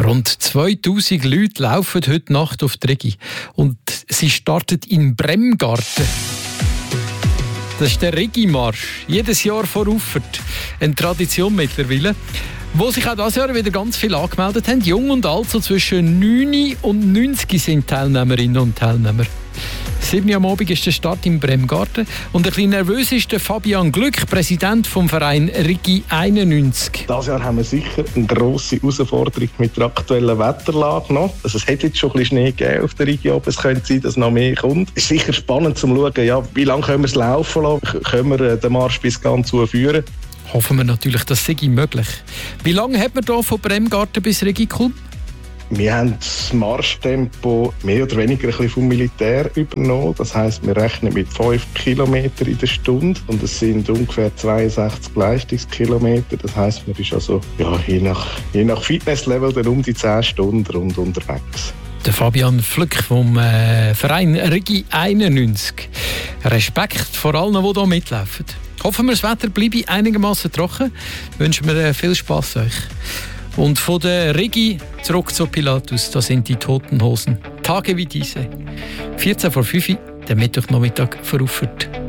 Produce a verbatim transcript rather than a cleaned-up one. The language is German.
Rund zweitausend Leute laufen heute Nacht auf die Rigi. Und sie startet in Bremgarten. Das ist der Rigi-Marsch. Jedes Jahr vor Uffert. Eine Tradition mittlerweile. Wo sich auch dieses Jahr wieder ganz viele angemeldet haben. Jung und alt, so zwischen neun und neunzig sind Teilnehmerinnen und Teilnehmer. sieben Uhr am Abend ist der Start im Bremgarten. Und ein bisschen nervös ist der Fabian Glück, Präsident vom Verein Rigi einundneunzig. Dieses Jahr haben wir sicher eine grosse Herausforderung mit der aktuellen Wetterlage noch. Also es hat jetzt schon ein bisschen Schnee gegeben auf der Rigi, aber es könnte sein, dass noch mehr kommt. Es ist sicher spannend zu schauen, ja, wie lange können wir es laufen lassen, können wir den Marsch bis ganz führen. Hoffen wir natürlich, das sei möglich. Wie lange hat man hier von Bremgarten bis Rigi gekommen? Wir haben das Marschtempo mehr oder weniger ein bisschen vom Militär übernommen. Das heisst, wir rechnen mit fünf Kilometern in der Stunde und es sind ungefähr zweiundsechzig Leistungskilometer. Das heisst, man ist also ja, je nach, je nach Fitnesslevel dann um die zehn Stunden rund unterwegs. Der Fabian Flück vom äh, Verein Rigi einundneunzig. Respekt vor allen, die hier mitlaufen. Hoffen wir, das Wetter bleibe einigermaßen trocken. Wünschen wir äh, viel Spass euch. Und von der Rigi zurück zu Pilatus, da sind die Toten Hosen. Tage wie diese. vierzehn vor fünf, der Mittwochnachmittag vor Uffert.